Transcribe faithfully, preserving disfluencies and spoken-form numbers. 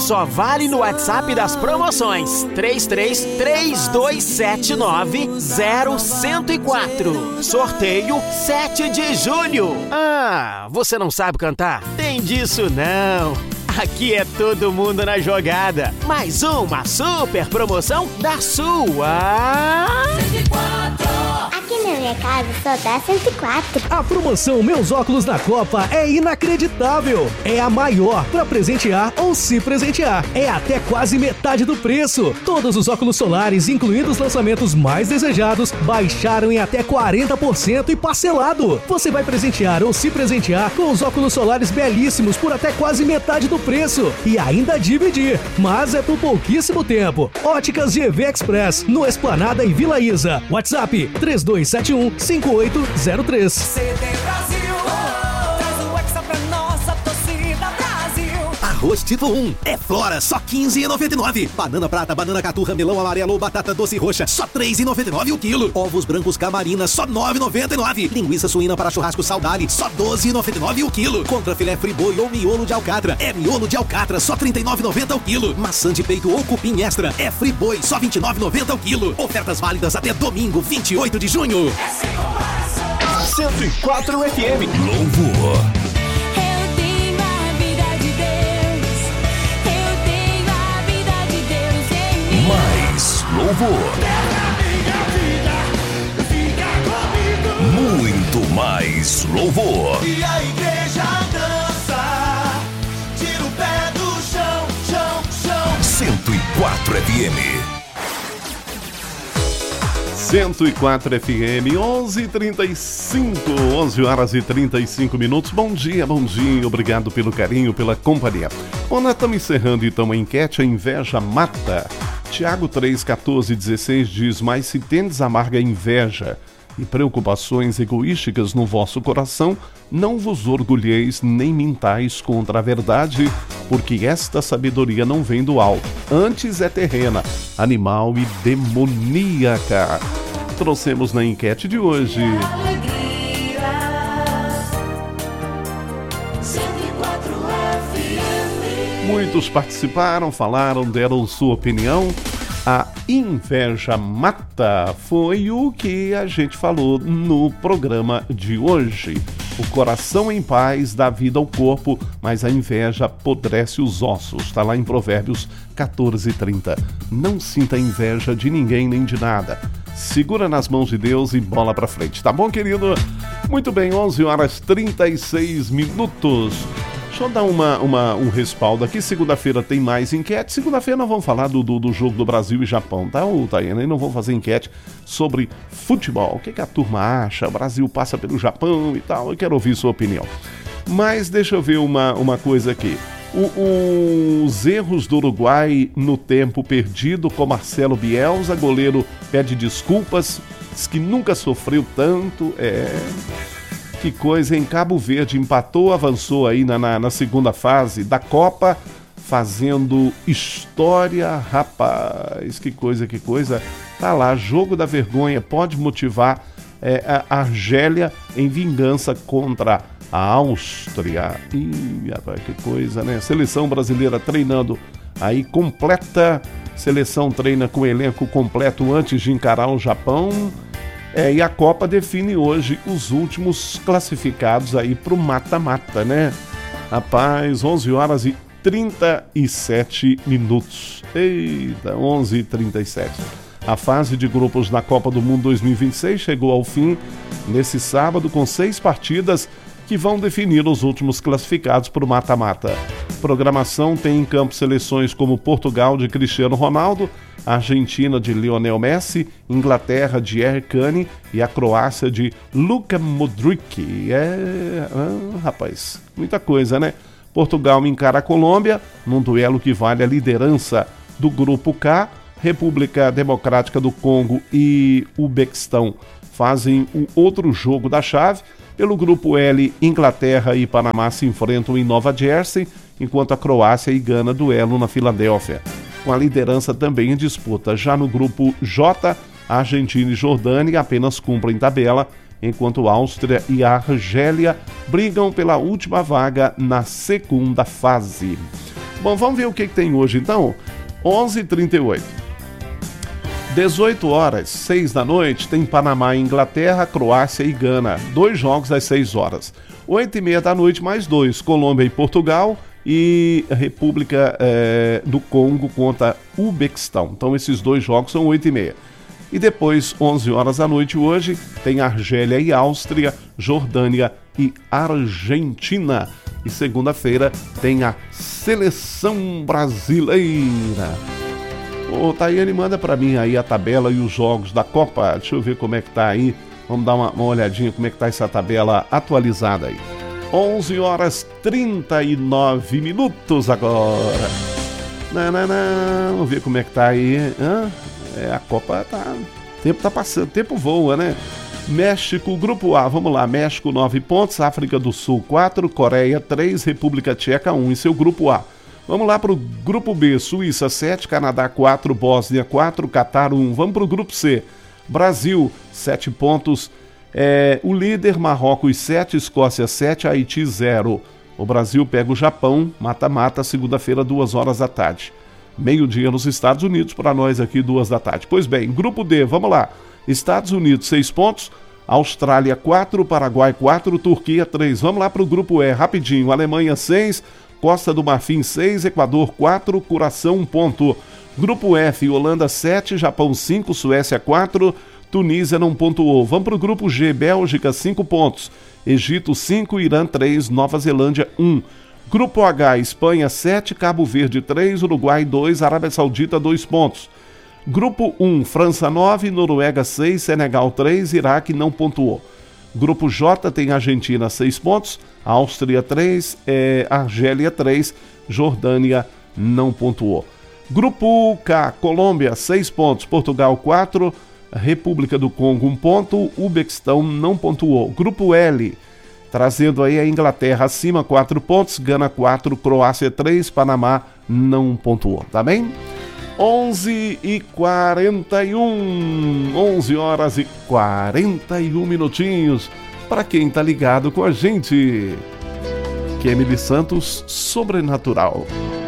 Só vale no WhatsApp das promoções três três três dois sete nove zero um zero quatro. Sorteio sete de julho. Ah, você não sabe cantar? Tem disso não. Aqui é todo mundo na jogada. Mais uma super promoção da sua... cento e quatro. Aqui na minha casa só dá cento e quatro. A promoção Meus Óculos na Copa é inacreditável. É a maior para presentear ou se presentear. É até quase metade do preço. Todos os óculos solares, incluindo os lançamentos mais desejados, baixaram em até quarenta por cento e parcelado. Você vai presentear ou se presentear com os óculos solares belíssimos por até quase metade do preço e ainda dividir, mas é por pouquíssimo tempo. Óticas G V Express, no Esplanada e Vila Isa. WhatsApp três dois sete um cinco oito zero três. C D Brasil, oh, traz o Hexa pra nossa torcida Brasil. Arroz tipo um, é Flora, só quinze reais e noventa e nove centavos. Banana prata, banana caturra, melão amarelo ou batata doce roxa, só três reais e noventa e nove centavos o quilo. Ovos brancos camarina, só nove reais e noventa e nove centavos. Linguiça suína para churrasco Saudade, só doze reais e noventa e nove centavos o quilo. Contra filé friboi ou miolo de alcatra, é miolo de alcatra, só trinta e nove reais e noventa centavos o quilo. Maçã de peito ou cupim extra, é friboi, só vinte e nove reais e noventa centavos o quilo. Ofertas válidas até domingo, vinte e oito de junho. cento e quatro F M. Louvor. Eu tenho a vida de Deus, eu tenho a vida de Deus em mim. Mais louvor. Muito mais louvor. E a igreja dança, tira o pé do chão, chão, chão. cento e quatro F M. cento e quatro F M, onze e trinta e cinco, onze horas e trinta e cinco minutos. Bom dia, bom dia, obrigado pelo carinho, pela companhia. Bom, nós estamos encerrando então a enquete, a inveja mata. Tiago três, quatorze, dezesseis diz, mas se tendes amarga inveja e preocupações egoísticas no vosso coração, não vos orgulheis nem mintais contra a verdade, porque esta sabedoria não vem do alto, antes é terrena, animal e demoníaca. Trouxemos na enquete de hoje. Muitos participaram, falaram, deram sua opinião. A inveja mata foi o que a gente falou no programa de hoje. O coração em paz dá vida ao corpo, mas a inveja apodrece os ossos. Está lá em Provérbios quatorze, trinta. Não sinta inveja de ninguém nem de nada. Segura nas mãos de Deus e bola pra frente. Tá bom, querido? Muito bem, onze horas e trinta e seis minutos. Deixa eu dar uma, uma, um respaldo aqui. Segunda-feira tem mais enquete. Segunda-feira nós vamos falar do, do, do jogo do Brasil e Japão, tá, Taiana? E não vamos fazer enquete sobre futebol. O que, que a turma acha? O Brasil passa pelo Japão e tal. Eu quero ouvir sua opinião. Mas deixa eu ver uma, uma coisa aqui. O, os erros do Uruguai no tempo perdido com Marcelo Bielsa. Goleiro pede desculpas. Diz que nunca sofreu tanto. É... Que coisa, em Cabo Verde empatou, avançou aí na, na, na segunda fase da Copa, fazendo história, rapaz, que coisa, que coisa. Tá lá, jogo da vergonha, pode motivar é, a Argélia em vingança contra a Áustria. Ih, rapaz, que coisa, né? Seleção brasileira treinando aí completa, seleção treina com elenco completo antes de encarar o Japão. É, e a Copa define hoje os últimos classificados aí pro mata-mata, né? Rapaz, onze horas e trinta e sete minutos. Eita, onze e trinta e sete. A fase de grupos da Copa do Mundo dois mil e vinte e seis chegou ao fim nesse sábado com seis partidas que vão definir os últimos classificados para o mata-mata. Programação tem em campo seleções como Portugal de Cristiano Ronaldo, Argentina de Lionel Messi, Inglaterra de Harry Kane e a Croácia de Luka Modric. É, ah, rapaz, muita coisa, né? Portugal encara a Colômbia num duelo que vale a liderança do Grupo K. República Democrática do Congo e Uzbequistão fazem o outro jogo da chave. Pelo Grupo L, Inglaterra e Panamá se enfrentam em Nova Jersey, enquanto a Croácia e Gana duelam na Filadélfia. Com a liderança também em disputa. Já no Grupo J, Argentina e Jordânia apenas cumprem tabela, enquanto Áustria e Argélia brigam pela última vaga na segunda fase. Bom, vamos ver o que, que tem hoje então. onze e trinta e oito. dezoito horas, seis da noite, tem Panamá e Inglaterra, Croácia e Gana. Dois jogos às seis horas. oito e meia da noite, mais dois. Colômbia e Portugal e República eh, do Congo contra Uzbequistão. Então esses dois jogos são oito e meia. E depois, onze horas da noite hoje, tem Argélia e Áustria, Jordânia e Argentina. E segunda-feira tem a Seleção Brasileira. Ô, Tayane, manda pra mim aí a tabela e os jogos da Copa. Deixa eu ver como é que tá aí. Vamos dar uma, uma olhadinha como é que tá essa tabela atualizada aí. onze horas e trinta e nove minutos agora. Não, não, não. Vamos ver como é que tá aí. Hã? É, a Copa tá... O tempo tá passando, o tempo voa, né? México, Grupo A, vamos lá. México, nove pontos. África do Sul, quatro. Coreia, três. República Tcheca, um. Em seu Grupo A. Vamos lá para o Grupo B, Suíça sete, Canadá quatro, Bósnia quatro, Catar um. Vamos para o Grupo C, Brasil sete pontos, é, o líder Marrocos sete, Escócia sete, Haiti zero. O Brasil pega o Japão, mata-mata, segunda-feira, duas horas da tarde. Meio-dia nos Estados Unidos, para nós aqui, duas da tarde. Pois bem, Grupo D, vamos lá. Estados Unidos seis pontos, Austrália quatro, Paraguai quatro, Turquia três. Vamos lá para o Grupo E, rapidinho. Alemanha seis, Costa do Marfim seis, Equador quatro, Curaçao um ponto. Grupo F, Holanda sete, Japão cinco, Suécia quatro, Tunísia não pontuou. Vamos para o Grupo G, Bélgica cinco pontos, Egito cinco, Irã três, Nova Zelândia um. Grupo H, Espanha sete, Cabo Verde três, Uruguai dois, Arábia Saudita dois pontos. Grupo um, França nove, Noruega seis, Senegal três, Iraque não pontuou. Grupo J tem Argentina seis pontos, Áustria três, é, Argélia três, Jordânia não pontuou. Grupo K, Colômbia seis pontos, Portugal quatro, República do Congo um ponto, Uzbequistão não pontuou. Grupo L, trazendo aí a Inglaterra acima quatro pontos, Gana quatro, Croácia três, Panamá não pontuou, tá bem? onze e quarenta e um, onze horas e quarenta e um minutinhos, para quem tá ligado com a gente. Kemily Santos, Sobrenatural.